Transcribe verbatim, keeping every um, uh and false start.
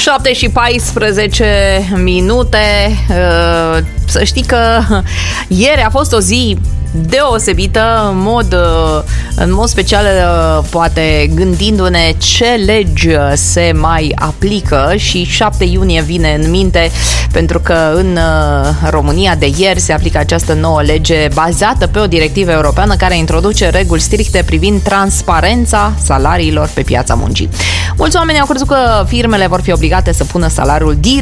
șapte și paisprezece minute. Să știi că ieri a fost o zi deosebită, în mod, în mod special, poate gândindu-ne ce legi se mai aplică, și șapte iunie vine în minte pentru că în România de ieri se aplică această nouă lege bazată pe o directivă europeană care introduce reguli stricte privind transparența salariilor pe piața muncii. Mulți oameni au crezut că firmele vor fi obligate să pună salariul direct